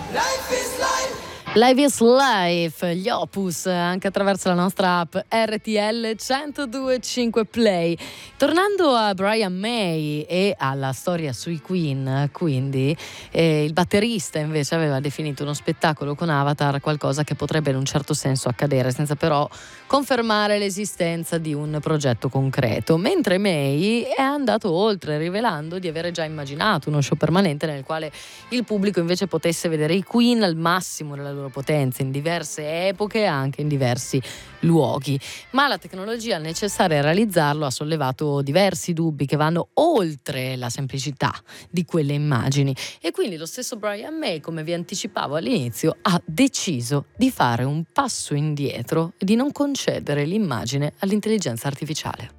Live is Life, gli Opus, anche attraverso la nostra app RTL 102.5 Play. Tornando a Brian May e alla storia sui Queen, quindi il batterista invece aveva definito uno spettacolo con Avatar qualcosa che potrebbe in un certo senso accadere, senza però confermare l'esistenza di un progetto concreto, mentre May è andato oltre, rivelando di avere già immaginato uno show permanente nel quale il pubblico invece potesse vedere i Queen al massimo della loro potenza in diverse epoche e anche in diversi luoghi. Ma la tecnologia necessaria a realizzarlo ha sollevato diversi dubbi che vanno oltre la semplicità di quelle immagini, e quindi lo stesso Brian May, come vi anticipavo all'inizio, ha deciso di fare un passo indietro e di non concedere l'immagine all'intelligenza artificiale.